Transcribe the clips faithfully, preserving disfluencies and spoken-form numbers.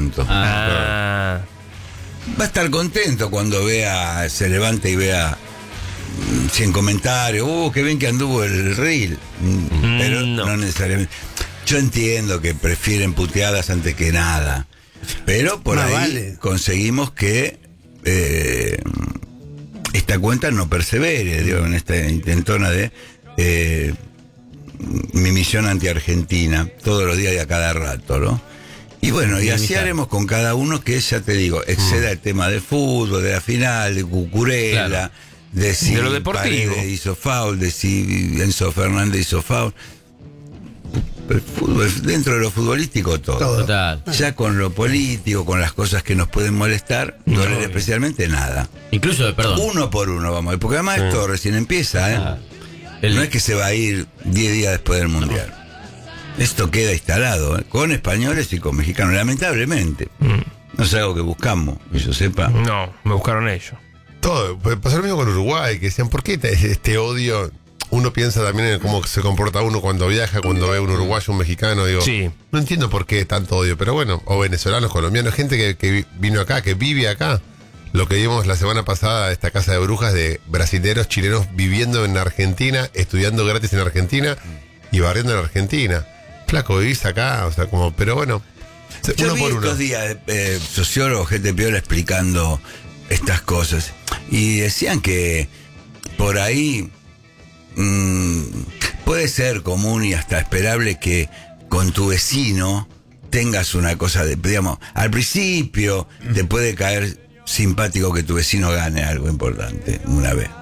tanto. Ah. Va a estar contento cuando vea, se levante y vea cien comentarios. Uh, qué bien que anduvo el reel. Mm, Pero no. no necesariamente. Yo entiendo que prefieren puteadas antes que nada. Pero por Más ahí vale. conseguimos que eh, esta cuenta no persevere, digo, en esta intentona de eh, mi misión anti-argentina, todos los días y a cada rato, ¿no? Y bueno, y así haremos con cada uno que, ya te digo, exceda el tema de fútbol, de la final, de Cucurella, Claro. de si De lo deportivo. Paredes hizo foul, de si Enzo Fernández hizo foul. El fútbol, dentro de lo futbolístico, todo. Todo. Total. Ya con lo político, con las cosas que nos pueden molestar, no No, doler obvio. especialmente nada. Incluso, perdón. Uno por uno vamos a ir, porque además esto recién empieza, ¿eh? Ah, el- No es que se va a ir diez días después del Mundial. Esto queda instalado, ¿eh? Con españoles y con mexicanos, lamentablemente. Mm. No es algo que buscamos, que yo sepa. No, me buscaron ellos. Todo. Pasó lo mismo con Uruguay, que decían, ¿por qué te- este odio? Uno piensa también en cómo se comporta uno cuando viaja, cuando ve a un uruguayo, un mexicano. Digo, Sí. no entiendo por qué tanto odio, pero bueno, o venezolanos, colombianos, gente que, que vi- vino acá, que vive acá. Lo que vimos la semana pasada, esta casa de brujas de brasileros, chilenos viviendo en Argentina, estudiando gratis en Argentina y barriendo en Argentina. Flaco, vivís acá, o sea, como, pero bueno, se- Yo uno vi por uno. estos días eh, sociólogos, gente piola explicando estas cosas. Y decían que por ahí mmm, puede ser común y hasta esperable que con tu vecino tengas una cosa de, digamos, al principio te puede caer simpático que tu vecino gane algo importante una vez.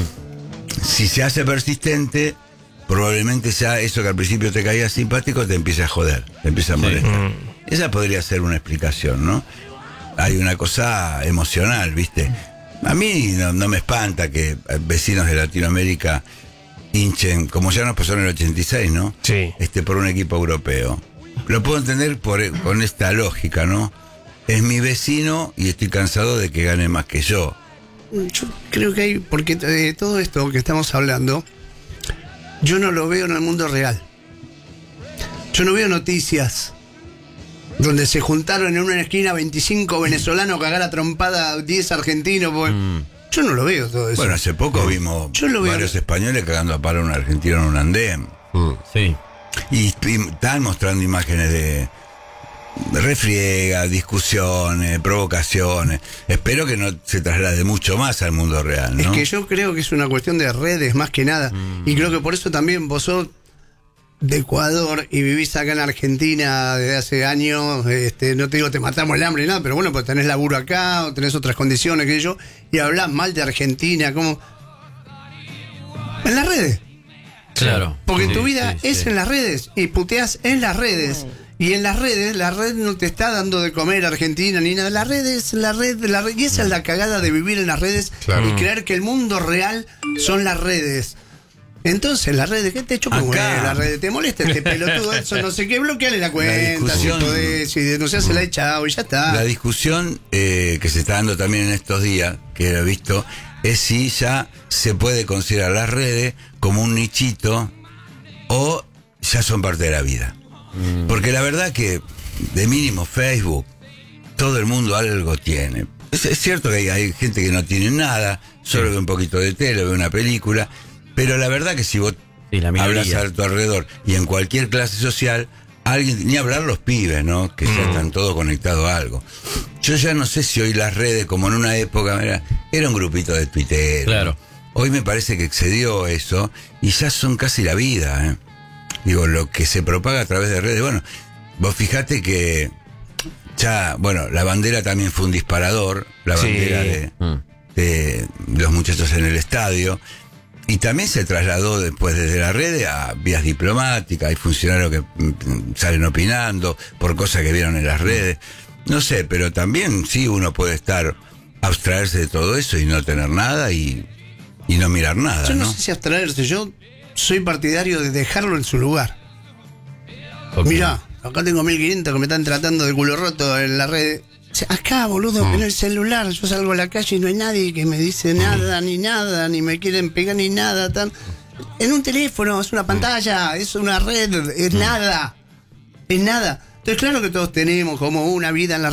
Si se hace persistente, probablemente ya eso que al principio te caía simpático te empieza a joder, te empieza a molestar. Esa podría ser una explicación, ¿no? Hay una cosa emocional, ¿viste? A mí no, no me espanta que vecinos de Latinoamérica hinchen, como ya nos pasó en el ochenta y seis, ¿no? Sí. Este, por un equipo europeo. Lo puedo entender por, con esta lógica, ¿no? Es mi vecino y estoy cansado de que gane más que yo. Yo creo que hay, porque de todo esto que estamos hablando, yo no lo veo en el mundo real. Yo no veo noticias donde se juntaron en una esquina veinticinco venezolanos cagar a trompada diez argentinos. Porque yo no lo veo todo eso. Bueno, hace poco vimos Yo lo veo- varios españoles cagando a paro a un argentino en un andén. Mm. Sí. Y, y están mostrando imágenes de refriega, discusiones, provocaciones. Espero que no se traslade mucho más al mundo real, ¿no? Es que yo creo que es una cuestión de redes más que nada. Y creo que por eso también vos sos de Ecuador y vivís acá en Argentina desde hace años. Este, no te digo te matamos el hambre ni nada, pero bueno, pues tenés laburo acá o tenés otras condiciones que yo. Y hablás mal de Argentina, como. En las redes. Claro. Porque Sí, tu vida sí, es sí. en las redes y puteás en las redes. Y en las redes, la red no te está dando de comer Argentina ni nada. La red es la red, la red. Y esa es la cagada de vivir en las redes Claro. y creer que el mundo real son las redes. Entonces, las redes, ¿qué te chupa un Acá. huevo? Las redes, te molesta este pelotudo, eso, no sé qué, bloqueale la cuenta, discusión- si podés, y denunciásela y chao, y ya está. La discusión eh, que se está dando también en estos días, que he visto, es si ya se puede considerar las redes como un nichito o ya son parte de la vida. Porque la verdad que, de mínimo, Facebook, todo el mundo algo tiene. Es, es cierto que hay, hay gente que no tiene nada, solo ve un poquito de tele, ve una película, pero la verdad que si vos Sí, la minoría. hablas a tu alrededor y en cualquier clase social, alguien, ni hablar los pibes, ¿no? Que ya están todos conectados a algo. Yo ya no sé si hoy las redes, como en una época, era, era un grupito de Twitter. Claro. Hoy me parece que excedió eso y ya son casi la vida, ¿eh? Digo, lo que se propaga a través de redes. Bueno, vos fijate que ya, bueno, la bandera también fue un disparador, la Sí. bandera de, Mm. de los muchachos en el estadio. Y también se trasladó después desde la red a vías diplomáticas. Hay funcionarios que mm, salen opinando por cosas que vieron en las redes. No sé, pero también sí uno puede estar, abstraerse de todo eso y no tener nada y, y no mirar nada, Yo no, ¿no? sé si abstraerse, yo soy partidario de dejarlo en su lugar. Ok. Mirá, acá tengo mil quinientos que me están tratando de culo roto en la red. O sea, acá, boludo, en el celular, yo salgo a la calle y no hay nadie que me dice nada, ni nada, ni me quieren pegar, ni nada. Tan... En un teléfono, es una pantalla, es una red, es nada. Es nada. Entonces, claro que todos tenemos como una vida en la